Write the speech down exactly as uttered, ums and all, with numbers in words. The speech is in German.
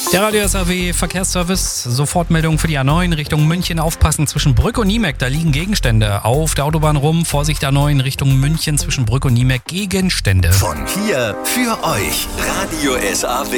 Der Radio S A W Verkehrsservice, Sofortmeldung für die A neun Richtung München. Aufpassen zwischen Brück und Niemek, da liegen Gegenstände auf der Autobahn rum. Vorsicht A neun Richtung München zwischen Brück und Niemek, Gegenstände. Von hier für euch, Radio S A W.